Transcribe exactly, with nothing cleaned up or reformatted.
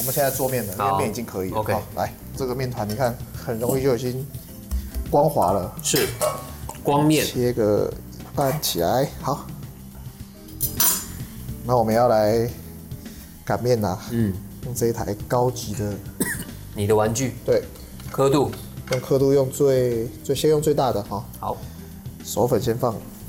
我们现在做面了，因为面已经可以了。 OK， 来，这个面团你看很容易就已经光滑了。 是，光面。 切个半起来，好。那我们要来擀面啦。嗯，用这一台高级的。 你的玩具。 对。 刻度。 用刻度用最最先用最大的哈。 好。 手粉先放